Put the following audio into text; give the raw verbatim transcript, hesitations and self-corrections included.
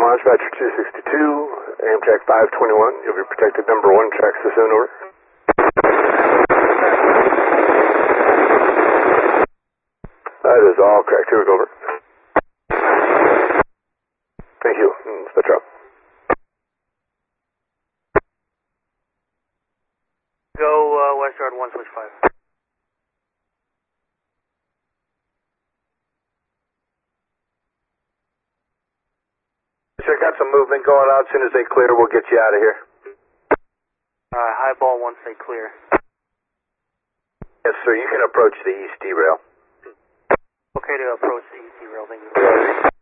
Launch Badger two sixty-two, Amtrak five twenty-one. You'll be protected number one, tracks to soon, over. That is all correct. Here we go, over. Thank you. Spectra. Go uh, West Yard one, switch five. Sir, got some movement going on. As soon as they clear, we'll get you out of here. Alright, high ball once they clear. Yes, sir. You can approach the east derail. Okay to approach the east derail, thank you.